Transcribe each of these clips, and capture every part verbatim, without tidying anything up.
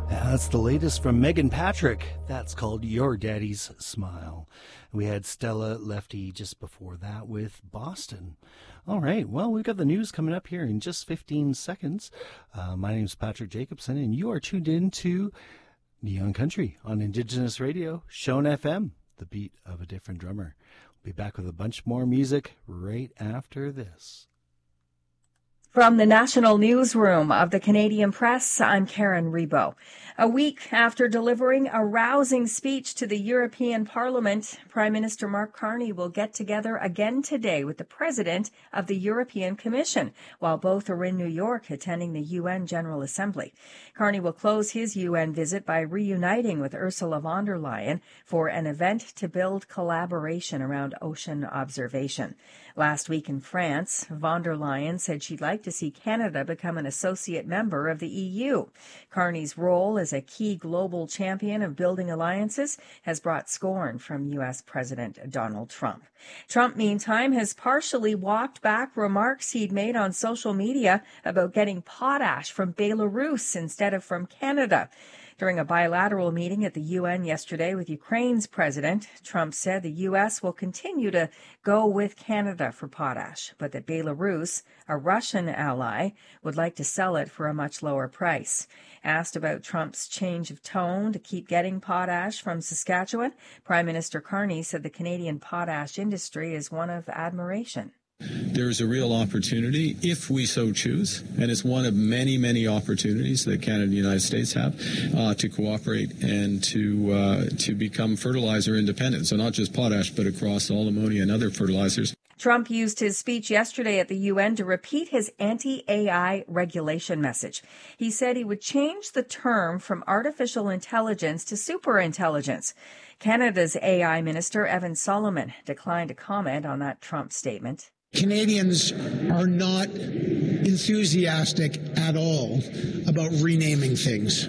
That's the latest from Megan Patrick. That's called Your Daddy's Smile. We had Stella Lefty just before that with Boston. All right, well, we've got the news coming up here in just fifteen seconds. Uh, my name is Patrick Jacobson, and you are tuned in to Neon Country on Indigenous Radio, Shone F M, the beat of a different drummer. We'll be back with a bunch more music right after this. From the National Newsroom of the Canadian Press, I'm Karen Rebo. A week after delivering a rousing speech to the European Parliament, Prime Minister Mark Carney will get together again today with the President of the European Commission, while both are in New York attending the U N General Assembly. Carney will close his U N visit by reuniting with Ursula von der Leyen for an event to build collaboration around ocean observation. Last week in France, von der Leyen said she'd like to see Canada become an associate member of the E U. Carney's role as a key global champion of building alliances has brought scorn from U S. President Donald Trump. Trump, meantime, has partially walked back remarks he'd made on social media about getting potash from Belarus instead of from Canada. During a bilateral meeting at the U N yesterday with Ukraine's president, Trump said the U S will continue to go with Canada for potash, but that Belarus, a Russian ally, would like to sell it for a much lower price. Asked about Trump's change of tone to keep getting potash from Saskatchewan, Prime Minister Carney said the Canadian potash industry is one of admiration. There's a real opportunity, if we so choose, and it's one of many, many opportunities that Canada and the United States have uh, to cooperate and to uh, to become fertilizer independent. So not just potash, but across all ammonia and other fertilizers. Trump used his speech yesterday at the U N to repeat his anti-A I regulation message. He said he would change the term from artificial intelligence to superintelligence. Canada's A I Minister, Evan Solomon, declined to comment on that Trump statement. Canadians are not enthusiastic at all about renaming things.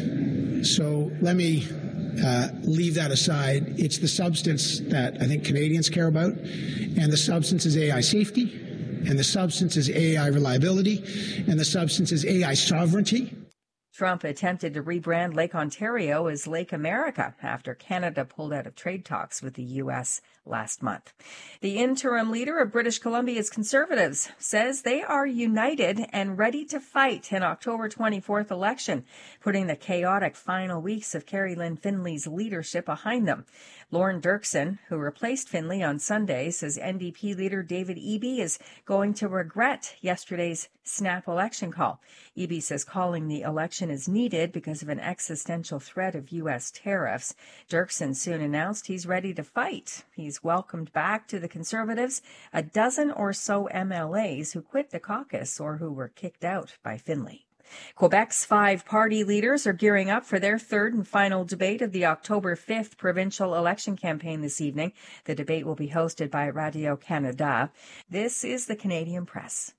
So let me uh, leave that aside. It's the substance that I think Canadians care about, and the substance is A I safety, and the substance is A I reliability, and the substance is A I sovereignty. Trump attempted to rebrand Lake Ontario as Lake America after Canada pulled out of trade talks with the U S last month. The interim leader of British Columbia's Conservatives says they are united and ready to fight an October twenty-fourth election, putting the chaotic final weeks of Carrie Lynn Finley's leadership behind them. Lorne Dirksen, who replaced Finley on Sunday, says N D P leader David Eby is going to regret yesterday's snap election call. Eby says calling the election is needed because of an existential threat of U S tariffs. Dirksen soon announced he's ready to fight. He's welcomed back to the Conservatives a dozen or so M L As who quit the caucus or who were kicked out by Finley. Quebec's five party leaders are gearing up for their third and final debate of the October fifth provincial election campaign this evening. The debate will be hosted by Radio-Canada. This is the Canadian Press.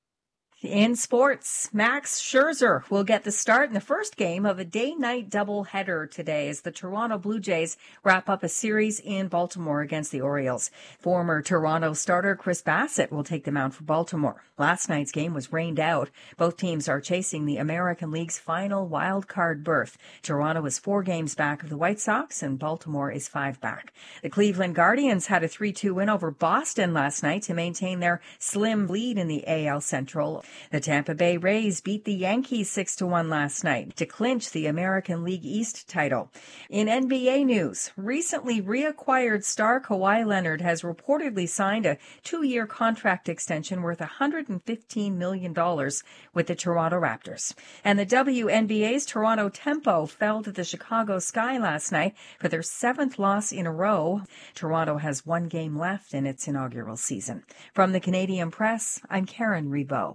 In sports, Max Scherzer will get the start in the first game of a day-night doubleheader today as the Toronto Blue Jays wrap up a series in Baltimore against the Orioles. Former Toronto starter Chris Bassett will take the mound for Baltimore. Last night's game was rained out. Both teams are chasing the American League's final wild card berth. Toronto is four games back of the White Sox, and Baltimore is five back. The Cleveland Guardians had a three two win over Boston last night to maintain their slim lead in the A L Central. The Tampa Bay Rays beat the Yankees six to one last night to clinch the American League East title. In N B A news, recently reacquired star Kawhi Leonard has reportedly signed a two-year contract extension worth one hundred fifteen million dollars with the Toronto Raptors. And the W N B A's Toronto Tempo fell to the Chicago Sky last night for their seventh loss in a row. Toronto has one game left in its inaugural season. From the Canadian Press, I'm Karen Rebo.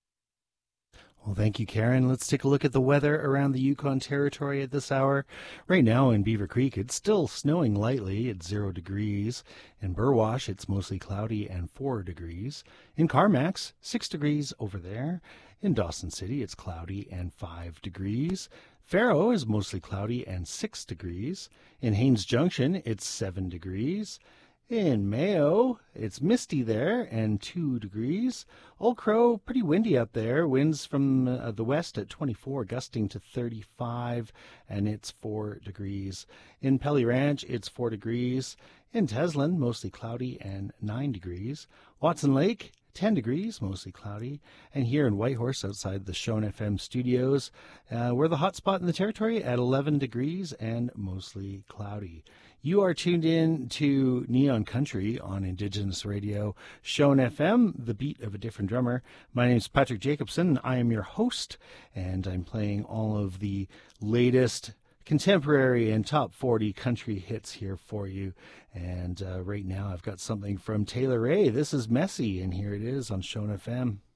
Well, thank you, Karen. Let's take a look at the weather around the Yukon Territory at this hour. Right now in Beaver Creek, it's still snowing lightly at zero degrees. In Burwash, it's mostly cloudy and four degrees. In Carmacks, six degrees over there. In Dawson City, it's cloudy and five degrees. Faro is mostly cloudy and six degrees. In Haines Junction, it's seven degrees. In Mayo, it's misty there and two degrees. Old Crow, pretty windy up there. Winds from uh, the west at twenty-four, gusting to thirty-five, and it's four degrees. In Pelly Ranch, it's four degrees. In Teslin, mostly cloudy and nine degrees. Watson Lake, ten degrees, mostly cloudy. And here in Whitehorse, outside the Shone F M studios, uh, we're the hot spot in the territory at eleven degrees and mostly cloudy. You are tuned in to Neon Country on Indigenous Radio, Shone F M, the beat of a different drummer. My name is Patrick Jacobson. I am your host, and I'm playing all of the latest contemporary and top forty country hits here for you. And uh, right now I've got something from Taylor Ray. This is Messy, and here it is on Shone F M.